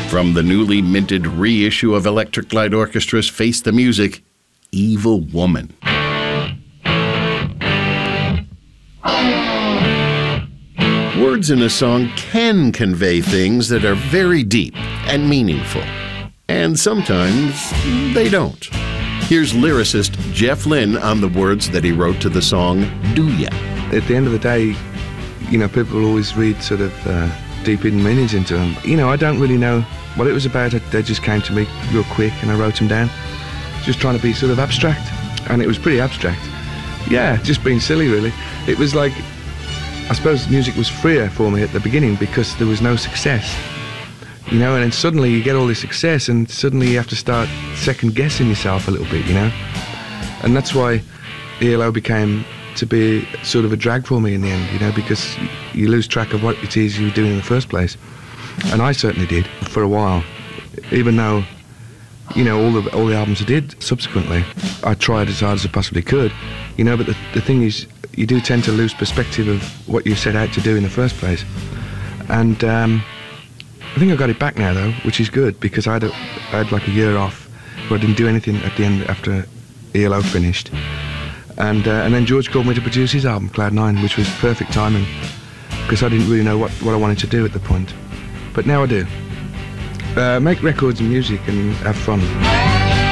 From the newly minted reissue of Electric Light Orchestra's Face the Music, Evil Woman. Words in a song can convey things that are very deep and meaningful, and sometimes they don't. Here's lyricist Jeff Lynne on the words that he wrote to the song Do Ya. At the end of the day, you know, people always read sort of deep hidden meanings into them. You know, I don't really know what it was about. They just came to me real quick and I wrote them down. Just trying to be sort of abstract, and it was pretty abstract. Yeah, just being silly really. It was like, I suppose music was freer for me at the beginning because there was no success. You know, and then suddenly you get all this success and suddenly you have to start second guessing yourself a little bit, you know. And that's why ELO became to be sort of a drag for me in the end, you know, because you lose track of what it is you were doing in the first place. And I certainly did for a while, even though, you know, all the albums I did subsequently, I tried as hard as I possibly could, you know, but the thing is, you do tend to lose perspective of what you set out to do in the first place. And I think I got it back now though, which is good, because I had like a year off where I didn't do anything at the end after ELO finished. And then George called me to produce his album, Cloud 9, which was perfect timing, because I didn't really know what I wanted to do at the point. But now I do. Make records and music and have fun.